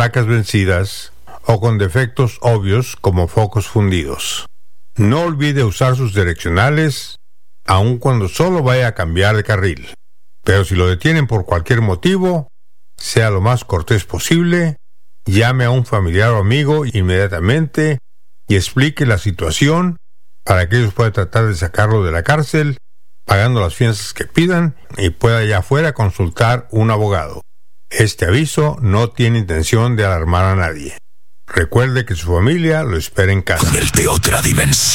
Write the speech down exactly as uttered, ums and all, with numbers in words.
placas vencidas o con defectos obvios como focos fundidos. No olvide usar sus direccionales, aun cuando solo vaya a cambiar de carril. Pero si lo detienen por cualquier motivo, sea lo más cortés posible, llame a un familiar o amigo inmediatamente y explique la situación para que ellos puedan tratar de sacarlo de la cárcel, pagando las fianzas que pidan, y pueda allá afuera consultar un abogado. Este aviso no tiene intención de alarmar a nadie. Recuerde que su familia lo espera en casa. El de otra dimensión.